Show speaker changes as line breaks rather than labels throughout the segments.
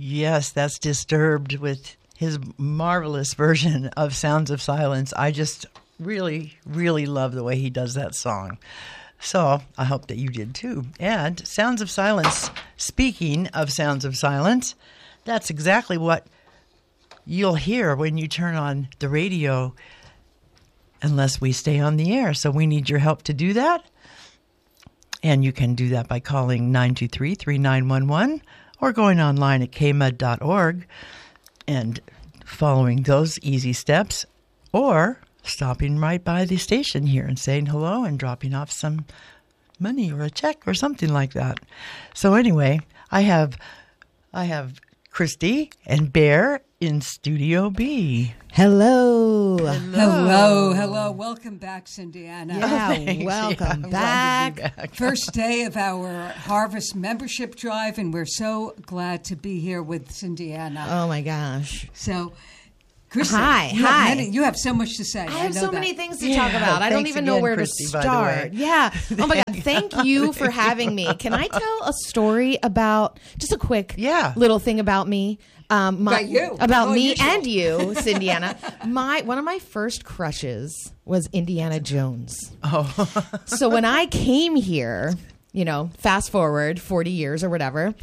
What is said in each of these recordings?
Yes, that's Disturbed with his marvelous version of Sounds of Silence. I just really, really love the way he does that song. So I hope that you did too. And Sounds of Silence, speaking of Sounds of Silence, that's exactly what you'll hear when you turn on the radio, unless we stay on the air. So we need your help to do that. And you can do that by calling 923-3911 or going online at kmud.org and following those easy steps, or stopping right by the station here and saying hello and dropping off some money or a check or something like that. So anyway, I have Christy and Bear in Studio B.
Hello.
Hello. Welcome back, Cindy-Anna.
Yeah, welcome back.
First day of our Harvest membership drive, and we're so glad to be here with Cindy-Anna.
Oh, my gosh.
So, Christy,
Hi.
You have so much to say.
I have
know
so
that.
many things to talk about. I don't
Thanks
even know
again,
where
Christy,
to
by the way.
start. Yeah. Oh, my God. Thank you for having me. Can I tell a story about, just a quick little thing about me?
About you.
About me and you, Cindy-Anna. One of my first crushes was Indiana Jones.
Oh.
So when I came here, fast forward 40 years or whatever,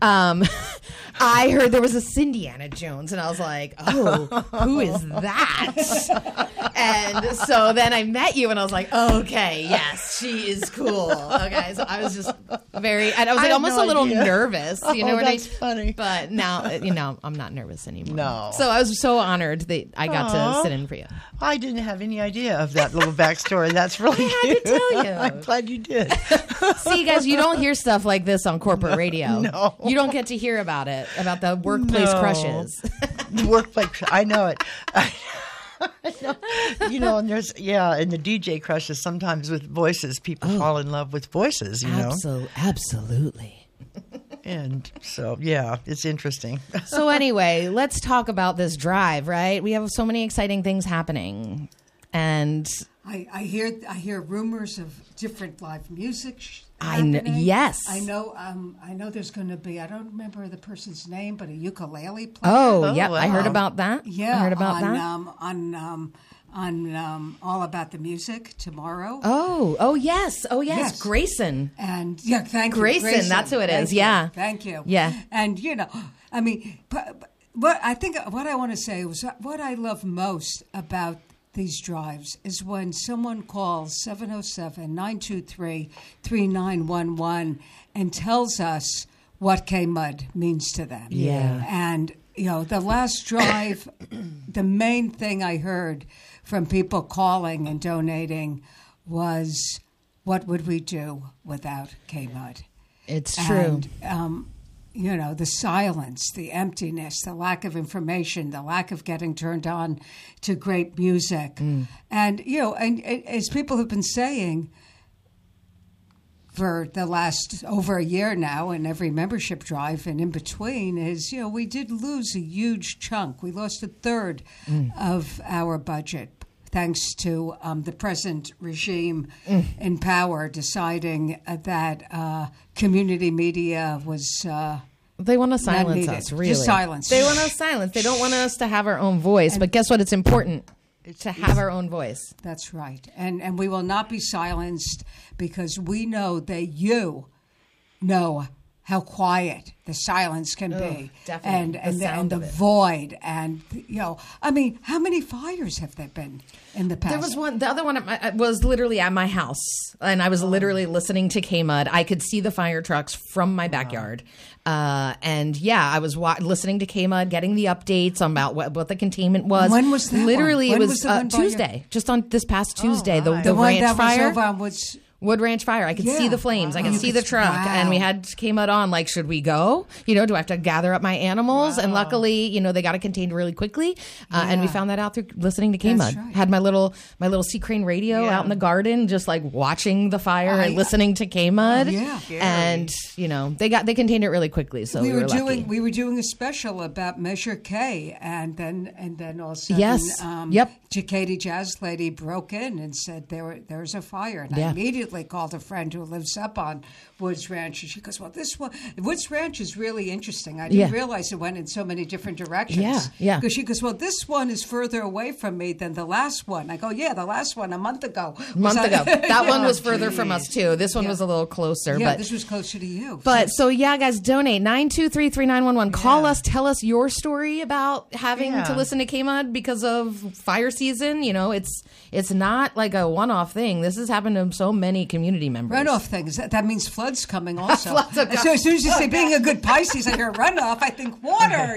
I heard there was a Cindy-Anna Jones, and I was like, oh, who is that? And so then I met you, and I was like, okay, yes, she is cool. Okay, so I was just and I was like almost a little nervous. You know what
that's
I mean?
funny.
But now, I'm not nervous anymore.
No.
So I was so honored that I got to sit in for you.
I didn't have any idea of that little backstory. That's really
I had to tell you.
I'm glad you did.
See, guys, you don't hear stuff like this on corporate radio.
No.
You don't get to hear about it, about the workplace crushes.
The workplace, I know it. And there's, and the DJ crushes sometimes with voices. People fall in love with voices, know.
Absolutely.
And so, it's interesting.
So anyway, let's talk about this drive, right? We have so many exciting things happening. And
I hear rumors of different live music
yes.
I know there's going to be, I don't remember the person's name, but a ukulele player.
Oh, yeah,
wow.
I heard about that.
Yeah,
I heard about that.
On All About the Music tomorrow.
Oh, yes. Grayson.
And thank you.
Grayson, that's who it is. Yeah.
Thank you.
Yeah.
And what I want to say was what I love most about these drives is when someone calls 707-923-3911 and tells us what KMUD means to them.
Yeah.
And, the last drive, the main thing I heard from people calling and donating was, what would we do without KMUD?
It's true.
And, the silence, the emptiness, the lack of information, the lack of getting turned on to great music. And, and as people have been saying for the last over a year now, in every membership drive and in between, is, we did lose a huge chunk. We lost a third of our budget, thanks to the present regime in power deciding that community media was...
they want to silence us, really.
Just silence.
They want us silence. They don't want us to have our own voice. But guess what? It's important to have our own voice.
That's right. And we will not be silenced because we know that you know how quiet the silence can be.
Definitely.
And the void. And, how many fires have there been in the past?
There was one. The other one was literally at my house. And I was literally listening to KMUD. I could see the fire trucks from my backyard. I was listening to KMUD, getting the updates on about what the containment was.
When was that?
Literally,
one?
It was Tuesday, just on this past Tuesday. The
one
ranch
that
fire.
Was over on Woods.
Wood Ranch Fire. I could see the flames. I could see the truck.
Wow.
And we had KMUD on, like, should we go? Do I have to gather up my animals?
Wow.
And luckily, they got it contained really quickly. And we found that out through listening to KMUD.
That's right.
Had my little Sea Crane radio out in the garden, just like watching the fire and listening to KMUD.
Yeah.
And, they contained it really quickly. So we were lucky.
We were doing a special about Measure K, and then all of a sudden,
Yes.
Katie Jazz Lady broke in and said there's a fire, and I immediately called a friend who lives up on Woods Ranch. And she goes, well, this one, Woods Ranch is really interesting. I didn't realize it went in so many different directions.
Yeah.
Because she goes, well, this one is further away from me than the last one. I go, yeah, the last one a month ago.
That one was further from us too. This one was a little closer.
Yeah,
but
this was closer to you.
But so yeah, guys, donate 923-3911. Call us, tell us your story about having to listen to K-Mud because of fire season. You know, it's not like a one-off thing. This has happened to so many community members.
Runoff things. That means floods coming also.
Floods are
So as soon as you say being a good Pisces, I hear runoff, I think water.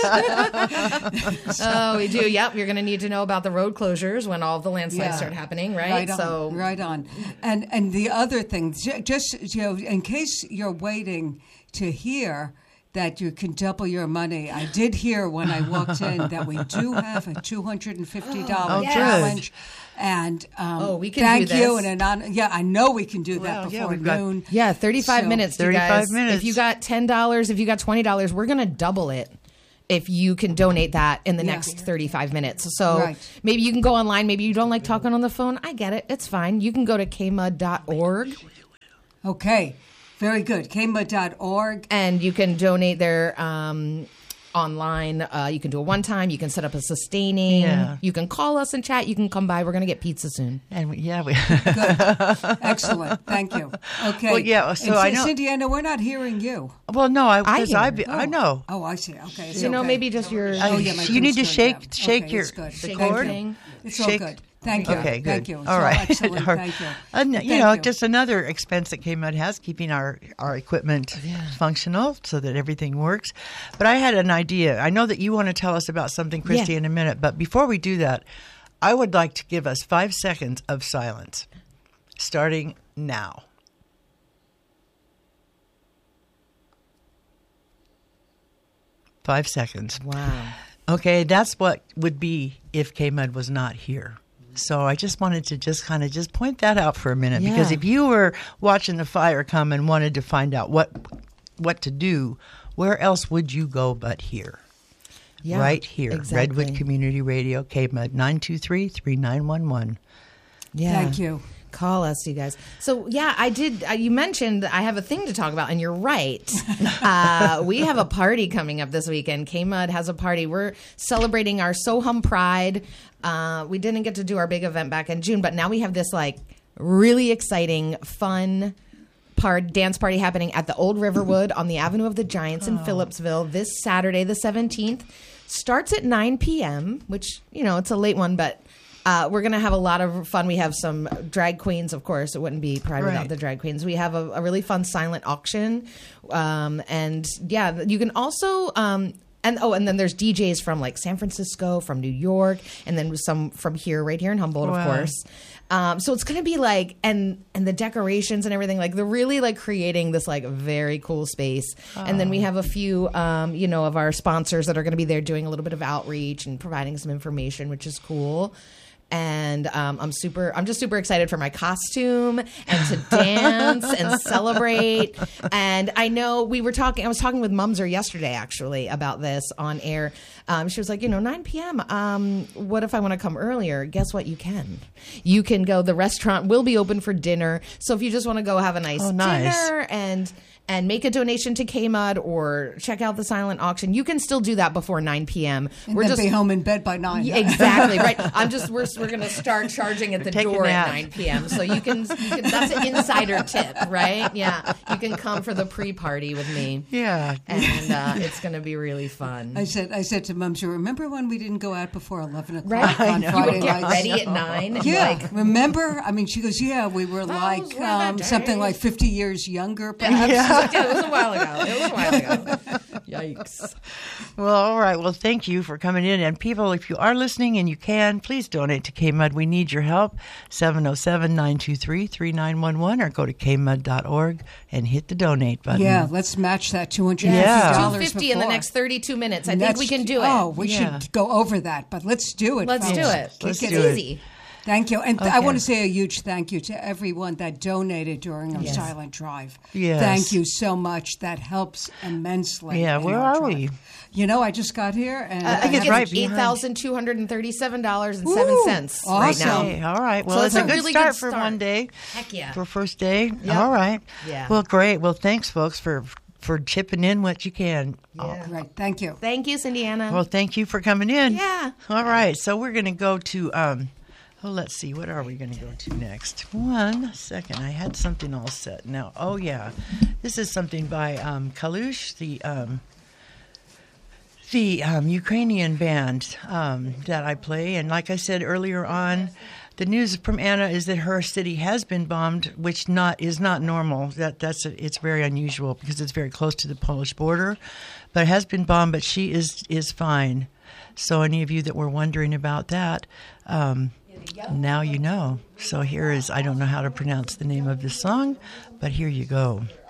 Yes.
Oh, we do. Yep. You're going to need to know about the road closures when all of the landslides start happening, right?
Right on. And the other thing, just in case you're waiting to hear that you can double your money. I did hear when I walked in that we do have a $250 challenge. And
we can
thank
do this.
you. And I know we can do that before noon.
35 minutes,
35 minutes.
If you got $10, if you got $20, we're going to double it if you can donate that in the next 35 minutes. So maybe you can go online. Maybe you don't like talking on the phone. I get it. It's fine. You can go to kmud.org.
Okay. Very good. kmud.org.
And you can donate there online. You can do a one-time. You can set up a sustaining. Yeah. You can call us and chat. You can come by. We're going to get pizza soon.
And
Good. Excellent. Thank you. Okay.
Well, yeah. So I know,
Cindy, I know we're not hearing you.
Well, no, I know.
Oh, I see. Okay.
Maybe just your.
You need to shake your
the
cord.
It's all good. Thank you.
Okay, good.
Thank you.
All right.
Excellent. Thank you.
Just another expense that K-Mud has, keeping our equipment functional so that everything works. But I had an idea. I know that you want to tell us about something, Christy, in a minute. But before we do that, I would like to give us 5 seconds of silence, starting now. Five seconds.
Wow.
Okay, that's what would be if K-Mud was not here. So I just wanted to just point that out for a minute, because if you were watching the fire come and wanted to find out what to do, where else would you go but here? Yeah, right here. Exactly. Redwood Community Radio, K-Mud, 923-3911.
Yeah.
Thank you.
Call us, you guys. So, I did. You mentioned I have a thing to talk about, and you're right. We have a party coming up this weekend. K-Mud has a party. We're celebrating our Sohum Pride. We didn't get to do our big event back in June, but now we have this really exciting, fun dance party happening at the Old Riverwood on the Avenue of the Giants in Phillipsville this Saturday, the 17th. Starts at 9 p.m., which, it's a late one, but we're going to have a lot of fun. We have some drag queens, of course. It wouldn't be Pride without the drag queens. We have a really fun silent auction. You can also... And then there's DJs from San Francisco, from New York, and then some from right here in Humboldt, of course. So it's going to be and the decorations and everything, they're really creating this very cool space. And then we have a few, of our sponsors that are going to be there doing a little bit of outreach and providing some information, which is cool. And I'm just super excited for my costume and to dance and celebrate. And I know I was talking with Mumser yesterday actually about this on air. She was like, 9 p.m. What if I want to come earlier? Guess what? You can go. The restaurant will be open for dinner. So if you just want to go have a nice dinner and make a donation to K-Mud or check out the silent auction, you can still do that before 9 p.m.
We're just be home in bed by 9.
Exactly, right. We're going to start charging at the door at 9 p.m. So you can that's an insider tip, right? Yeah. You can come for the pre-party with me.
Yeah.
And it's going to be really fun.
I said to Mum, remember when we didn't go out before 11 o'clock
right.
on Friday
You would get ready at 9?
Yeah. Remember? I mean, she goes, we were something like 50 years younger, perhaps.
Yeah. It was a while ago. Yikes.
Well, all right. Well, thank you for coming in. And people, if you are listening and you can, please donate to K-Mud. We need your help. 707-923-3911 or go to kmud.org and hit the donate button.
Yeah, let's match that $250.
$250 in the next 32 minutes. I think we can do it.
Oh, we should go over that, but let's do it.
Let's do it. It's easy.
Thank you. And I
Okay.
want to say a huge thank you to everyone that donated during our silent drive.
Yes.
Thank you so much. That helps immensely.
Yeah,
in
where
our
are
drive.
we?
You know, I just got here and
I think it's right behind.
$8,237.07 right now.
Okay, all right. Well,
So
it's
it's
a
a
good
really
start
good
for
start.
one day.
Heck yeah.
For first day.
Yep.
All right.
Yeah.
Well, great. Well, thanks, folks, for chipping in what you can.
Yeah.
Right. Thank you.
Thank you, Cindy Anna.
Well, thank you for coming in.
Yeah.
All right. So we're going to go to, let's see. What are we going to go to next? 1 second. I had something all set now. Oh, yeah. This is something by Kalush, the Ukrainian band that I play. And like I said earlier on, the news from Anna is that her city has been bombed, which is not normal. It's very unusual because it's very close to the Polish border, but it has been bombed. But she is fine. So any of you that were wondering about that, now you know. So here is, I don't know how to pronounce the name of this song, but here you go.